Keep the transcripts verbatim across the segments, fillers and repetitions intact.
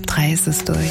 drei ist es durch.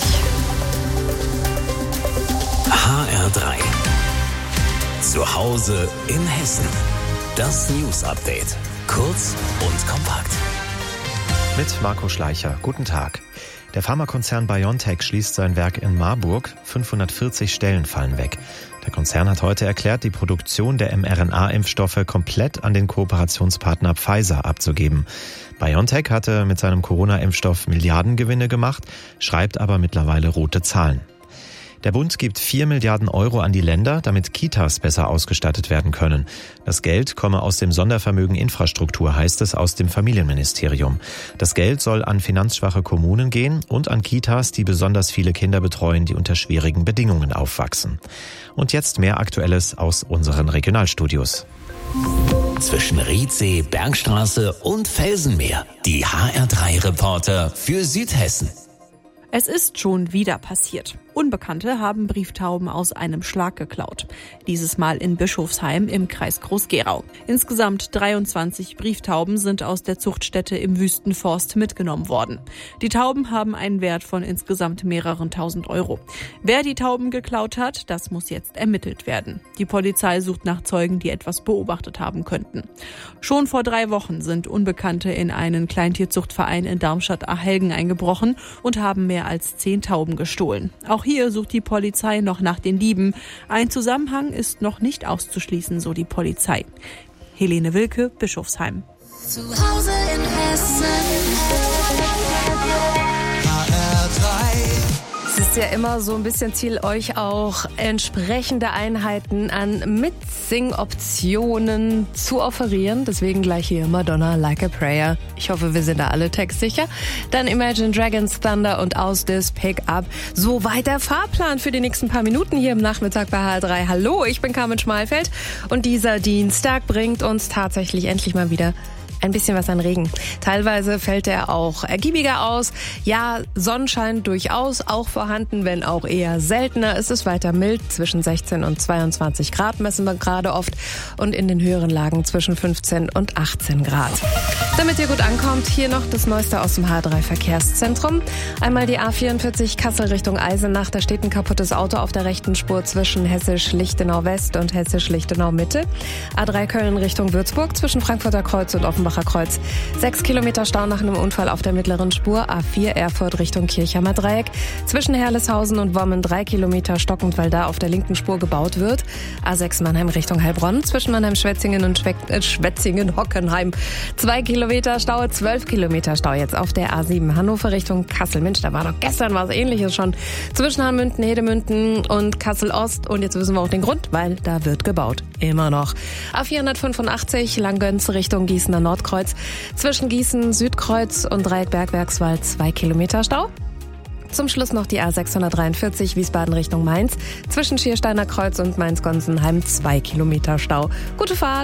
H R drei. Zu Hause in Hessen. Das News Update. Kurz und kompakt. Mit Marco Schleicher. Guten Tag. Der Pharmakonzern BioNTech schließt sein Werk in Marburg. fünfhundertvierzig Stellen fallen weg. Der Konzern hat heute erklärt, die Produktion der mRNA-Impfstoffe komplett an den Kooperationspartner Pfizer abzugeben. BioNTech hatte mit seinem Corona-Impfstoff Milliardengewinne gemacht, schreibt aber mittlerweile rote Zahlen. Der Bund gibt vier Milliarden Euro an die Länder, damit Kitas besser ausgestattet werden können. Das Geld komme aus dem Sondervermögen Infrastruktur, heißt es aus dem Familienministerium. Das Geld soll an finanzschwache Kommunen gehen und an Kitas, die besonders viele Kinder betreuen, die unter schwierigen Bedingungen aufwachsen. Und jetzt mehr Aktuelles aus unseren Regionalstudios. Zwischen Riedsee, Bergstraße und Felsenmeer. Die H R drei Reporter für Südhessen. Es ist schon wieder passiert. Unbekannte haben Brieftauben aus einem Schlag geklaut. Dieses Mal in Bischofsheim im Kreis Groß-Gerau. Insgesamt dreiundzwanzig Brieftauben sind aus der Zuchtstätte im Wüstenforst mitgenommen worden. Die Tauben haben einen Wert von insgesamt mehreren tausend Euro. Wer die Tauben geklaut hat, das muss jetzt ermittelt werden. Die Polizei sucht nach Zeugen, die etwas beobachtet haben könnten. Schon vor drei Wochen sind Unbekannte in einen Kleintierzuchtverein in Darmstadt-Achelgen eingebrochen und haben mehr als zehn Tauben gestohlen. Auch hier sucht die Polizei noch nach den Dieben. Ein Zusammenhang ist noch nicht auszuschließen, so die Polizei. Helene Wilke, Bischofsheim. Zu Hause in Hessen. H R drei. Es ist ja immer so ein bisschen Ziel, euch auch entsprechende Einheiten an Mitsing-Optionen zu offerieren. Deswegen gleich hier Madonna, Like a Prayer. Ich hoffe, wir sind da alle textsicher. Dann Imagine Dragons, Thunder und Aus This Pick Up. Soweit der Fahrplan für die nächsten paar Minuten hier im Nachmittag bei H R drei. Hallo, ich bin Carmen Schmalfeld und dieser Dienstag bringt uns tatsächlich endlich mal wieder ein bisschen was an Regen. Teilweise fällt er auch ergiebiger aus. Ja, Sonnenschein durchaus auch vorhanden, wenn auch eher seltener. Es ist weiter mild. Zwischen sechzehn und zweiundzwanzig Grad messen wir gerade oft und in den höheren Lagen zwischen fünfzehn und achtzehn Grad. Damit ihr gut ankommt, hier noch das Neueste aus dem H R drei Verkehrszentrum. Einmal die A vierundvierzig Kassel Richtung Eisenach. Da steht ein kaputtes Auto auf der rechten Spur zwischen Hessisch-Lichtenau West und Hessisch-Lichtenau Mitte. A drei Köln Richtung Würzburg zwischen Frankfurter Kreuz und Offenbacher Kreuz. Sechs Kilometer Stau nach einem Unfall auf der mittleren Spur. A vier Erfurt Richtung Kirchheimer Dreieck. Zwischen Herleshausen und Wommen drei Kilometer stockend, weil da auf der linken Spur gebaut wird. A sechs Mannheim Richtung Heilbronn. Zwischen Mannheim-Schwetzingen und Schwe- äh, Schwetzingen-Hockenheim. Zwei Kilometer Stau, zwölf Kilometer Stau jetzt auf der A sieben Hannover Richtung Kassel-Mensch. Da war doch gestern was Ähnliches schon. Zwischen Hahnmünden, Hedemünden und Kassel-Ost. Und jetzt wissen wir auch den Grund, weil da wird gebaut. Immer noch. A vierhundertfünfundachtzig Langgöns Richtung Gießener Nordkreuz. Zwischen Gießen, Südkreuz und Dreieck-Bergwerkswald zwei Kilometer Stau. Zum Schluss noch die A sechshundertdreiundvierzig Wiesbaden Richtung Mainz. Zwischen Schiersteiner Kreuz und Mainz-Gonsenheim zwei Kilometer Stau. Gute Fahrt!